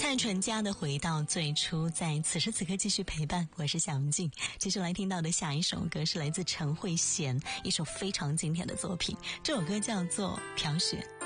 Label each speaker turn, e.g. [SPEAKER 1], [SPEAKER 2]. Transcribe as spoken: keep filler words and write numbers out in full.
[SPEAKER 1] 单纯家的回到最初，在此时此刻继续陪伴，我是小静。接下来听到的下一首歌是来自陈慧娴，一首非常经典的作品，这首歌叫做《飘雪》。